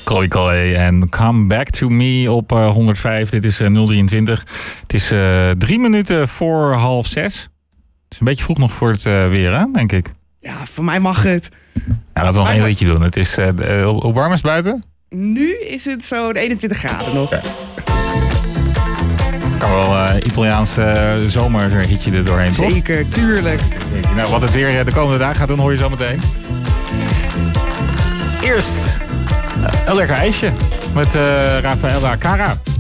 Chloe Collet en Come Back to Me op 105. Dit is 023. Het is 3 minuten voor 5:30. Het is een beetje vroeg nog voor het weer, hè, denk ik. Ja, voor mij mag het. Ja, laten we nog één liedje doen. Het is, hoe warm is het buiten? Nu is het zo'n 21 graden nog. Okay. Kan wel Italiaanse zomerhitje er doorheen, toch? Zeker, tuurlijk. Nou, wat het weer de komende dagen gaat doen, hoor je zo meteen. Eerst een lekker ijsje met Rafaela Cara.